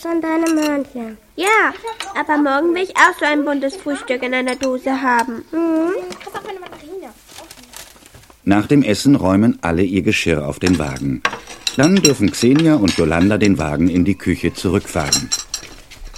von deinem Hörnchen. Ja, aber morgen will ich auch so ein buntes Frühstück in einer Dose haben. Nach dem Essen räumen alle ihr Geschirr auf den Wagen. Dann dürfen Xenia und Yolanda den Wagen in die Küche zurückfahren.